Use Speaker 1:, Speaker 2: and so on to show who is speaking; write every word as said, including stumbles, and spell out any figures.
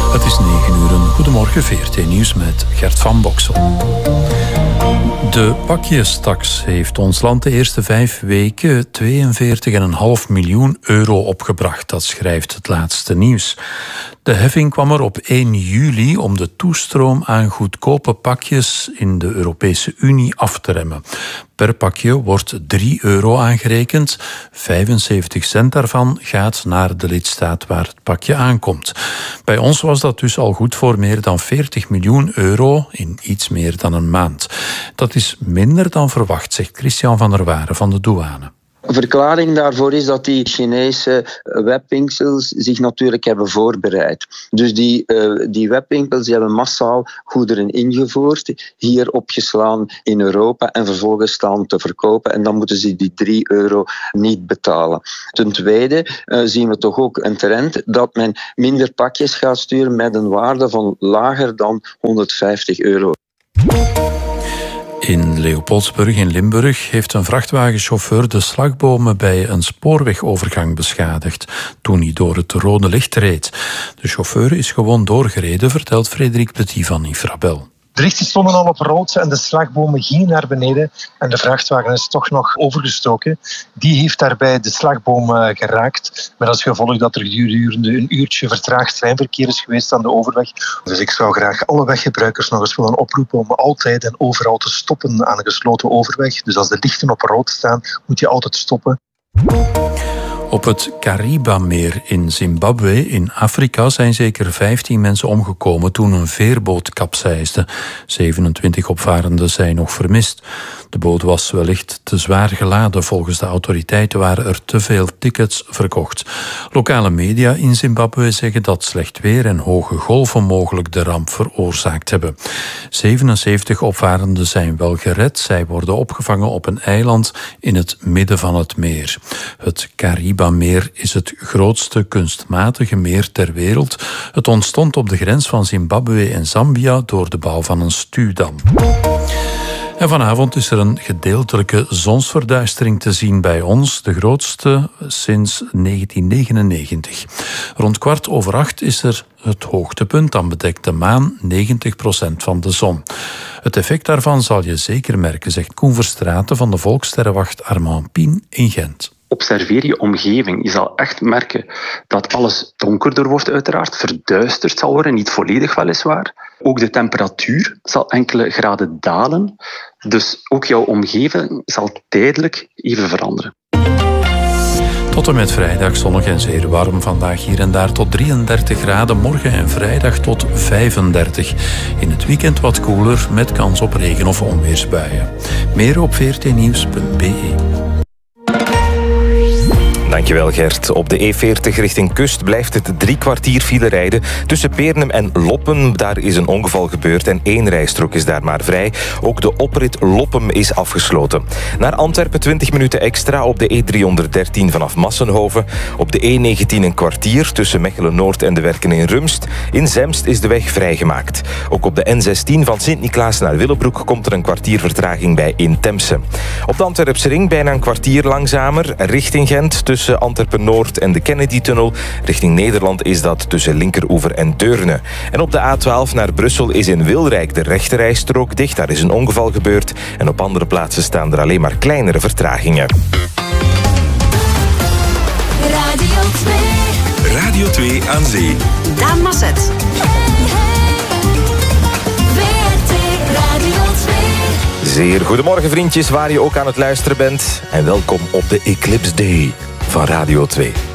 Speaker 1: Het is negen uur. Goedemorgen, V R T Nieuws met Gert van Boksel. De pakjestaks heeft ons land de eerste vijf weken tweeënveertig komma vijf miljoen euro opgebracht. Dat schrijft het laatste nieuws. De heffing kwam er op één juli om de toestroom aan goedkope pakjes in de Europese Unie af te remmen. Per pakje wordt drie euro aangerekend. vijfenzeventig cent daarvan gaat naar de lidstaat waar het pakje aankomt. Bij ons was dat dus al goed voor meer dan veertig miljoen euro in iets meer dan een maand. Dat is minder dan verwacht, zegt Christian van der Waren van de douane.
Speaker 2: Een verklaring daarvoor is dat die Chinese webwinkels zich natuurlijk hebben voorbereid. Dus die, uh, die webwinkels die hebben massaal goederen ingevoerd, hier opgeslaan in Europa en vervolgens staan te verkopen. En dan moeten ze die drie euro niet betalen. Ten tweede uh, zien we toch ook een trend dat men minder pakjes gaat sturen met een waarde van lager dan honderdvijftig euro.
Speaker 1: In Leopoldsburg in Limburg heeft een vrachtwagenchauffeur de slagbomen bij een spoorwegovergang beschadigd toen hij door het rode licht reed. De chauffeur is gewoon doorgereden, vertelt Frederik Petit van Infrabel.
Speaker 3: De lichten stonden al op rood en de slagbomen gingen naar beneden en de vrachtwagen is toch nog overgestoken. Die heeft daarbij de slagboom geraakt, met als gevolg dat er gedurende een uurtje vertraagd treinverkeer is geweest aan de overweg. Dus ik zou graag alle weggebruikers nog eens willen oproepen om altijd en overal te stoppen aan een gesloten overweg. Dus als de lichten op rood staan, moet je altijd stoppen.
Speaker 1: Op het Kariba-meer in Zimbabwe in Afrika zijn zeker vijftien mensen omgekomen toen een veerboot kapseisde. zevenentwintig opvarenden zijn nog vermist. De boot was wellicht te zwaar geladen. Volgens de autoriteiten waren er te veel tickets verkocht. Lokale media in Zimbabwe zeggen dat slecht weer en hoge golven mogelijk de ramp veroorzaakt hebben. zevenenzeventig opvarenden zijn wel gered. Zij worden opgevangen op een eiland in het midden van het meer. Het Kariba-meer is het grootste kunstmatige meer ter wereld. Het ontstond op de grens van Zimbabwe en Zambia door de bouw van een stuwdam. En vanavond is er een gedeeltelijke zonsverduistering te zien bij ons, de grootste sinds negentien negenennegentig. Rond kwart over acht is er het hoogtepunt, dan bedekt de maan negentig procent van de zon. Het effect daarvan zal je zeker merken, zegt Koen Verstraeten van de Volkssterrenwacht Armand Pien in Gent.
Speaker 4: Observeer je omgeving. Je zal echt merken dat alles donkerder wordt uiteraard, verduisterd zal worden, niet volledig weliswaar. Ook de temperatuur zal enkele graden dalen, dus ook jouw omgeving zal tijdelijk even veranderen.
Speaker 1: Tot en met vrijdag zonnig en zeer warm. Vandaag hier en daar tot drieëndertig graden. Morgen en vrijdag tot vijfendertig. In het weekend wat koeler met kans op regen- of onweersbuien. Meer op v r t nieuws punt b e.
Speaker 5: Dankjewel Gert. Op de E veertig richting kust blijft het drie kwartier file rijden. Tussen Peernem en Loppem, daar is een ongeval gebeurd en één rijstrook is daar maar vrij. Ook de oprit Loppem is afgesloten. Naar Antwerpen twintig minuten extra op de E driehonderddertien vanaf Massenhoven. Op de E negentien een kwartier tussen Mechelen-Noord en de Werken in Rumst. In Zemst is de weg vrijgemaakt. Ook op de N zestien van Sint-Niklaas naar Willebroek komt er een kwartier vertraging bij in Temse. Op de Antwerpse ring bijna een kwartier langzamer richting Gent tussen Antwerpen-Noord en de Kennedy-tunnel. Richting Nederland is dat tussen Linkeroever en Deurne. En op de A twaalf naar Brussel is in Wilrijk de rechterrijstrook dicht. Daar is een ongeval gebeurd. En op andere plaatsen staan er alleen maar kleinere vertragingen.
Speaker 6: Radio twee.
Speaker 7: Radio twee aan zee.
Speaker 6: Daan Masset.
Speaker 5: Zeer goedemorgen vriendjes, waar je ook aan het luisteren bent. En welkom op de Eclipse Day van Radio twee.